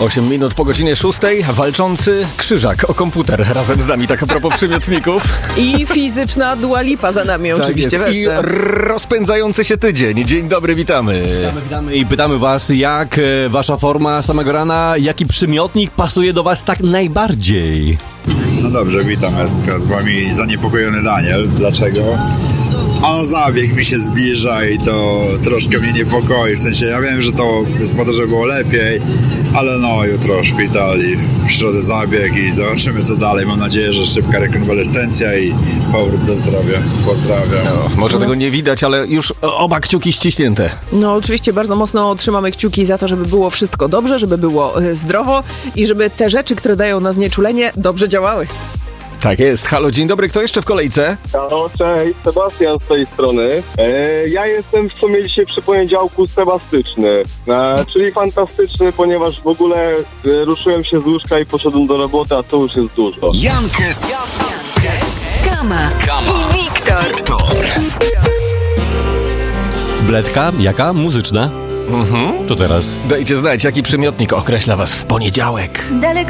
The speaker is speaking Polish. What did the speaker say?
8 minut po godzinie 6. Walczący Krzyżak o komputer razem z nami, tak a propos przymiotników. I fizyczna Dua Lipa za nami oczywiście. Tak I rozpędzający się tydzień. Dzień dobry, witamy. Witamy i pytamy was, jak wasza forma samego rana, jaki przymiotnik pasuje do was tak najbardziej? No dobrze, witam, z wami zaniepokojony Daniel. Dlaczego? A zabieg mi się zbliża i to troszkę mnie niepokoi. W sensie ja wiem, że to jest po to, żeby było lepiej, ale no jutro szpital i w środę zabieg i zobaczymy co dalej. Mam nadzieję, że szybka rekonwalescencja i powrót do zdrowia. Pozdrawiam. No, może tego nie widać, ale już oba kciuki ściśnięte. No oczywiście bardzo mocno trzymamy kciuki za to, żeby było wszystko dobrze, żeby było zdrowo i żeby te rzeczy, które dają na znieczulenie, dobrze działały. Tak jest. Halo, dzień dobry. Kto jeszcze w kolejce? Halo, cześć, Sebastian z tej strony. Ja jestem w sumie dzisiaj przy poniedziałku sebastyczny, czyli fantastyczny, ponieważ w ogóle ruszyłem się z łóżka i poszedłem do roboty, a to już jest dużo. Jankes, Kama i Wiktor. Bledka? Jaka? Muzyczna? To teraz. Dajcie znać, jaki przymiotnik określa was w poniedziałek. Daleko